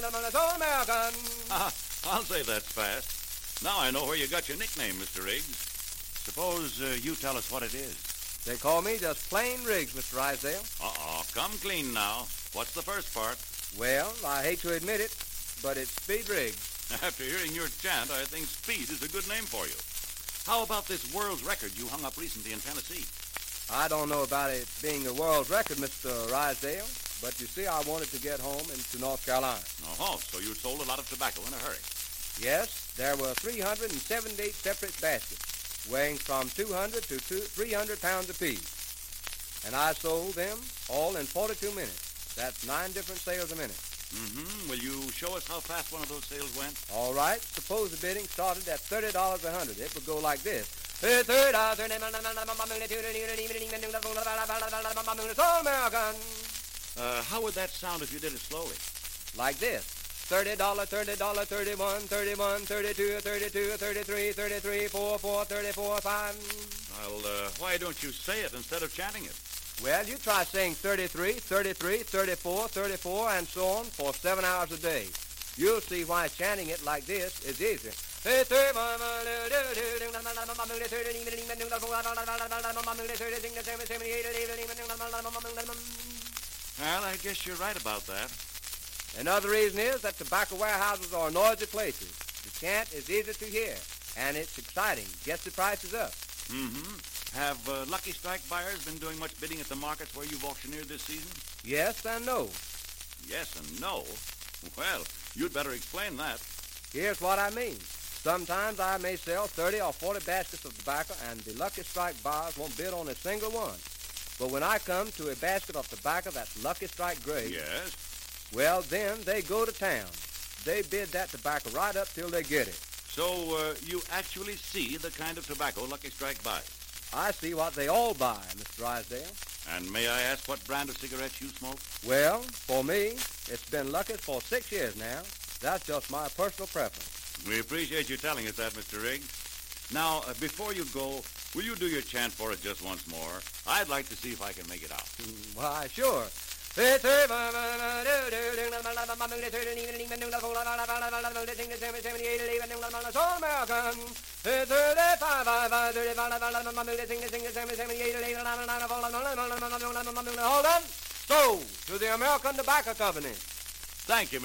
Soul American. I'll say that's fast. Now I know where you got your nickname, Mr. Riggs. Suppose you tell us what it is. They call me just plain Riggs, Mr. Rysdale. Come clean now. What's the first part? Well, I hate to admit it, but it's Speed Riggs. After hearing your chant, I think Speed is a good name for you. How about this world's record you hung up recently in Tennessee? I don't know about it being a world record, Mr. Rysdale, but you see, I wanted to get home into North Carolina. So you sold a lot of tobacco in a hurry. Yes, there were 378 separate baskets, weighing from 200 to 300 pounds apiece. And I sold them all in 42 minutes. That's 9 different sales a minute. Will you show us how fast one of those sales went? All right. Suppose the bidding started at $30 a hundred. It would go like this. How would that sound if you did it slowly? Like this. $30, $30, $31, $31, $32, $32, $33, $33, $44, $34, $5. Well, why don't you say it instead of chanting it? Well, you try saying 33, 33, 34, 34, and so on for 7 hours a day. You'll see why chanting it like this is easier. Well, I guess you're right about that. Another reason is that tobacco warehouses are noisy places. The chant is easy to hear, and it's exciting. Gets the prices up. Have Lucky Strike buyers been doing much bidding at the markets where you've auctioneered this season? Yes and no. Yes and no? Well, you'd better explain that. Here's what I mean. Sometimes I may sell 30 or 40 baskets of tobacco, and the Lucky Strike buyers won't bid on a single one. But when I come to a basket of tobacco that's Lucky Strike grade, Yes? well, then they go to town. They bid that tobacco right up till they get it. So you actually see the kind of tobacco Lucky Strike buys? I see what they all buy, Mr. Rysdale. And may I ask what brand of cigarettes you smoke? Well, for me, it's been Lucky's for 6 years now. That's just my personal preference. We appreciate you telling us that, Mr. Riggs. Now, before you go, will you do your chant for us just once more? I'd like to see if I can make it out. Why, sure. So, to the American Tobacco Company. Thank you,